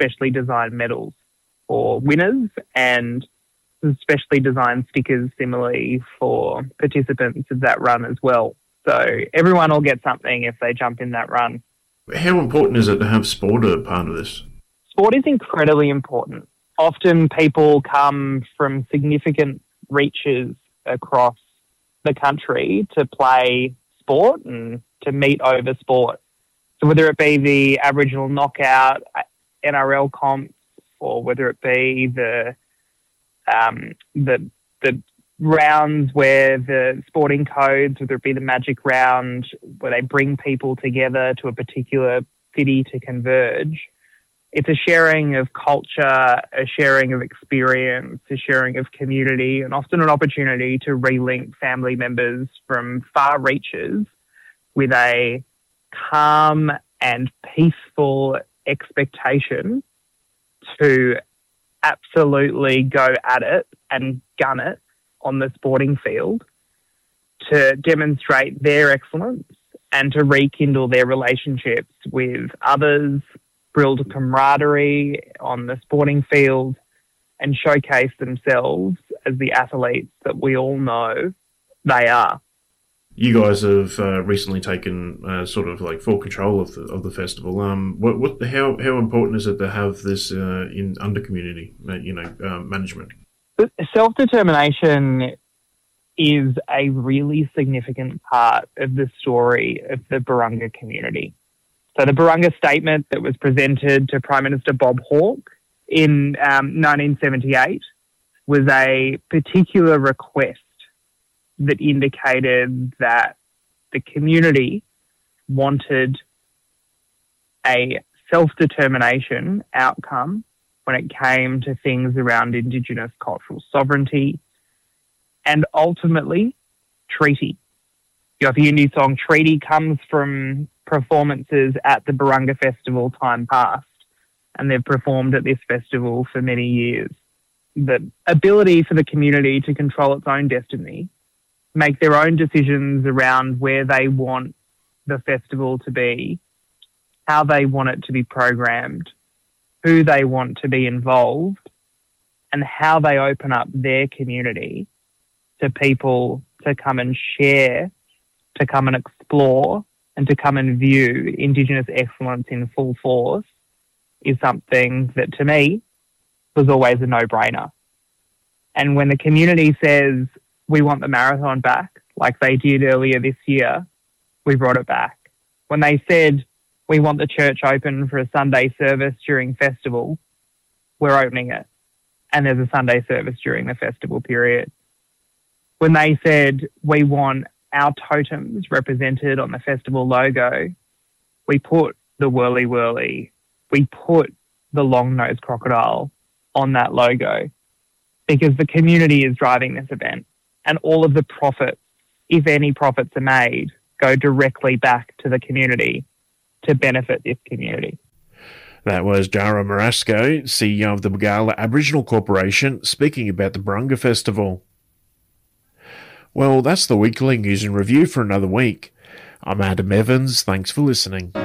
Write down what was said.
specially designed medals for winners and specially designed stickers similarly for participants of that run as well. So everyone will get something if they jump in that run. How important is it to have sport a part of this? Sport is incredibly important. Often people come from significant reaches across the country to play sport and to meet over sport. So whether it be the Aboriginal knockout NRL comps, or whether it be the rounds where the sporting codes, whether it be the Magic Round, where they bring people together to a particular city to converge, it's a sharing of culture, a sharing of experience, a sharing of community, and often an opportunity to relink family members from far reaches with a calm and peaceful expectation to absolutely go at it and gun it on the sporting field to demonstrate their excellence and to rekindle their relationships with others, build camaraderie on the sporting field, and showcase themselves as the athletes that we all know they are. You guys have recently taken sort of like full control of the festival. How important is it to have this under community, management? Self-determination is a really significant part of the story of the Barunga community. So the Barunga statement that was presented to Prime Minister Bob Hawke in 1978 was a particular request that indicated that the community wanted a self-determination outcome when it came to things around Indigenous cultural sovereignty and ultimately treaty. The Yindi song Treaty comes from performances at the Barunga Festival time past, and they've performed at this festival for many years. The ability for the community to control its own destiny, make their own decisions around where they want the festival to be, how they want it to be programmed, who they want to be involved, and how they open up their community to people to come and share, to come and explore, and to come and view Indigenous excellence in full force is something that, to me, was always a no-brainer. And when the community says, we want the marathon back, like they did earlier this year, we brought it back. When they said, we want the church open for a Sunday service during festival, we're opening it. And there's a Sunday service during the festival period. When they said, we want our totems represented on the festival logo, we put the whirly whirly, we put the long-nosed crocodile on that logo because the community is driving this event. And all of the profits, if any profits are made, go directly back to the community to benefit this community. That was Jara Marasco, CEO of the Bargala Aboriginal Corporation, speaking about the Barunga Festival. Well, that's the weekly news and review for another week. I'm Adam Evans. Thanks for listening.